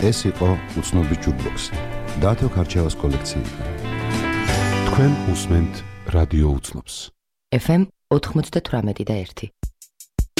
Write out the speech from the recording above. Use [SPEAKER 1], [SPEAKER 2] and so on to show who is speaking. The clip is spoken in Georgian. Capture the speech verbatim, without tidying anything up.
[SPEAKER 1] ეს იყო უცნობი ჯუკბოქსი დათო ქარჩევას კოლექციიდან. თქვენ უსმენთ რადიო უცნობს.
[SPEAKER 2] ეფ ემ ოთხმოცდათვრამეტი და ერთი.